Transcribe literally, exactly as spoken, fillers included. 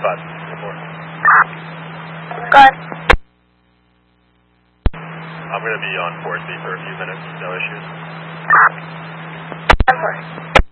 five. Report. Good. I'm going to be on four C for a few minutes. No issues. ten four.